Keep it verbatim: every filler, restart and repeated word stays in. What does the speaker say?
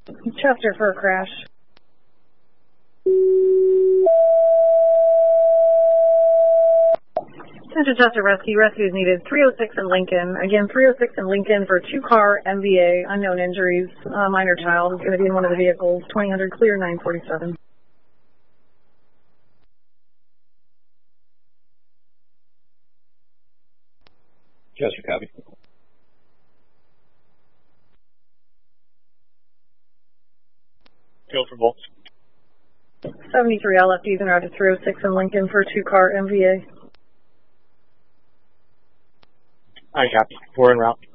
Chester for a crash. Attention Chester Rescue. Rescue is needed. three oh six in Lincoln. Again, three oh six in Lincoln for two-car M V A, unknown injuries. Uh, minor child is going to be in one of the vehicles. twenty hundred clear, nine forty-seven. Chester, copy. Go for both. seventy-three L F Ds en route to three oh six in Lincoln for two-car M V A. I copy. Four en route.